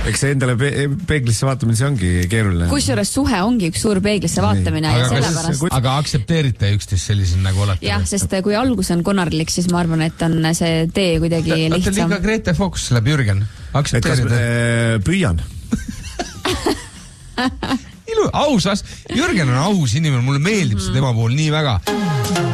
Eks see endale peeglisse vaatamine, see ongi keeruline. Kusjuures suhe ongi üks suur peeglisse vaatamine ja sellepärast... Aga aktsepteerite üksteist sellisel nagu olete? Jah, sest kui algus on konarlik, siis ma arvan, et on see tee kuidagi lihtsam. Liiga Grete Focus läheb Jürgen. Aktsepteerite? Püüan. Ausas. Jürgen on aus inimene, mulle meeldib see tema puhul nii väga.